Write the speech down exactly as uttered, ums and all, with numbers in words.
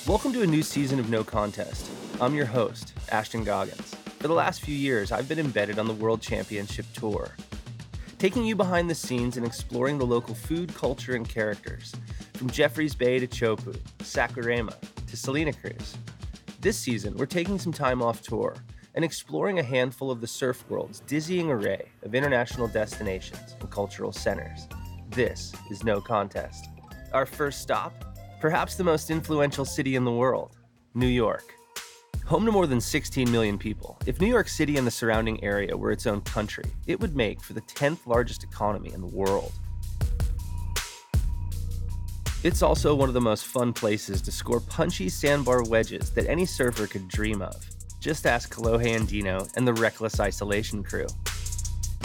Welcome to a new season of No Contest. I'm your host, Ashton Goggins. For the last few years, I've been embedded on the World Championship Tour, taking you behind the scenes and exploring the local food, culture, and characters, from Jeffreys Bay to Chopu, Saquarema to Salina Cruz. This season, we're taking some time off tour and exploring a handful of the surf world's dizzying array of international destinations and cultural centers. This is No Contest. Our first stop? Perhaps the most influential city in the world, New York. Home to more than sixteen million people, if New York City and the surrounding area were its own country, it would make for the tenth largest economy in the world. It's also one of the most fun places to score punchy sandbar wedges that any surfer could dream of. Just ask Kolohe Andino and the Reckless Isolation crew.